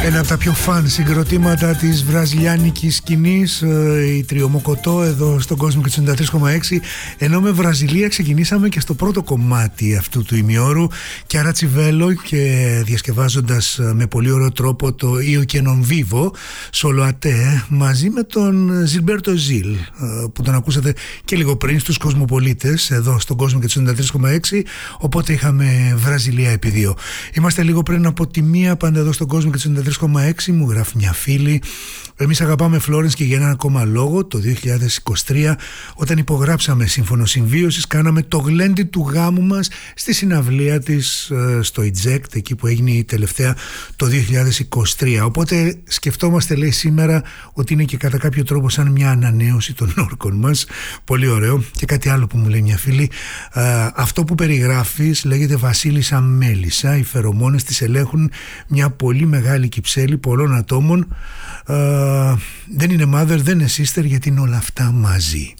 Ένα από τα πιο φαν συγκροτήματα της βραζιλιάνικης σκηνής, η Τριομοκοτό εδώ στον κόσμο και 93,6. Ενώ με Βραζιλία ξεκινήσαμε και στο πρώτο κομμάτι αυτού του ημιώρου και Αρατσιβέλο, και διασκευάζοντας με πολύ ωραίο τρόπο το Io che non vivo solo a te μαζί με τον Ζιλμπέρτο Ζιλ, που τον ακούσατε και λίγο πριν στους Κοσμοπολίτες εδώ στον κόσμο και 93,6. Οπότε είχαμε Βραζιλία επί δύο. Είμαστε λίγο πριν από τη μία, πάντα εδώ στον κόσμο και 93,6. Μου γράφει μια φίλη: εμείς αγαπάμε Φλόρενς και για έναν ακόμα λόγο. Το 2023, όταν υπογράψαμε σύμφωνο συμβίωσης, κάναμε το γλέντι του γάμου μας στη συναυλία της στο Ιτζέκτ, εκεί που έγινε η τελευταία το 2023. Οπότε σκεφτόμαστε, λέει, σήμερα ότι είναι και κατά κάποιο τρόπο σαν μια ανανέωση των όρκων μας. Πολύ ωραίο. Και κάτι άλλο που μου λέει μια φίλη: αυτό που περιγράφεις λέγεται Βασίλισσα Μέλισσα. Οι φερομόνες της ελέγχουν μια πολύ μεγάλη κυψέλη πολλών ατόμων. Δεν είναι mother, δεν είναι sister, γιατί είναι όλα αυτά μαζί.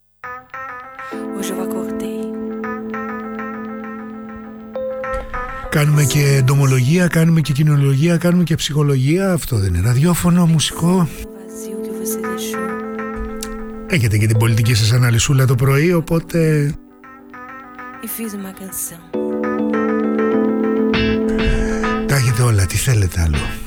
Κάνουμε και εντομολογία, κάνουμε και κοινωνιολογία, κάνουμε και ψυχολογία. Αυτό δεν είναι ραδιόφωνο, μουσικό. Έχετε και την πολιτική σας αναλυσούλα το πρωί, οπότε τα έχετε όλα, τι θέλετε άλλο.